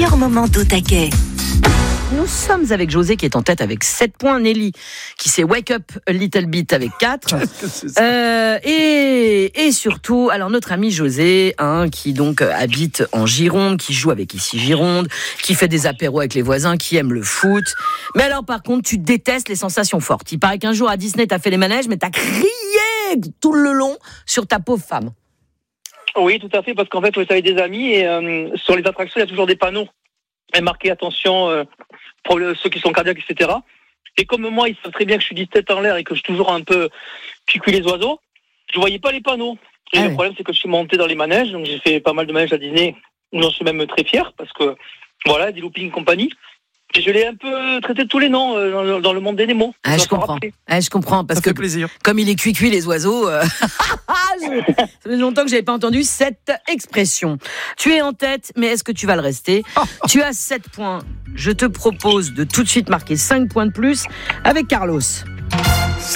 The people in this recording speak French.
meilleurs moments d'au taquet. Nous sommes avec José qui est en tête avec 7 points. Nelly qui s'est wake up a little bit avec 4. Et surtout, alors notre ami José, qui donc habite en Gironde, qui joue avec Ici Gironde, qui fait des apéros avec les voisins, qui aime le foot. Mais alors par contre, tu détestes les sensations fortes. Il paraît qu'un jour à Disney, t'as fait les manèges, mais t'as crié tout le long sur ta pauvre femme. Oui, tout à fait, parce qu'en fait, vous savez, des amis, et sur les attractions, il y a toujours des panneaux. Et marqué attention pour ceux qui sont cardiaques, etc. Et comme moi, ils savent très bien que je suis 10 têtes en l'air et que je suis toujours un peu cuicui les oiseaux, je voyais pas les panneaux. Et le problème, c'est que je suis monté dans les manèges, donc j'ai fait pas mal de manèges à Disney, j'en suis même très fier, parce que voilà, des looping compagnie. Et je l'ai un peu traité de tous les noms dans le monde des Nemo. Je comprends, parce que plaisir. Comme il est cuicui les oiseaux, ça fait longtemps que j'avais pas entendu cette expression. Tu es en tête, mais est-ce que tu vas le rester ? Tu as 7 points. Je te propose de tout de suite marquer 5 points de plus avec Carlos.